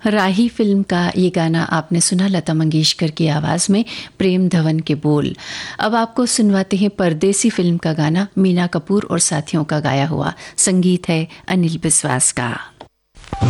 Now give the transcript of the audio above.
राही film का ये गाना आपने सुना, लता मंगेशकर की आवाज़ में, प्रेम धवन के बोल। अब आपको सुनवाते हैं परदेसी फिल्म का गाना, मीना कपूर और साथियों का गाया हुआ। संगीत है अनिल बिस्वास का।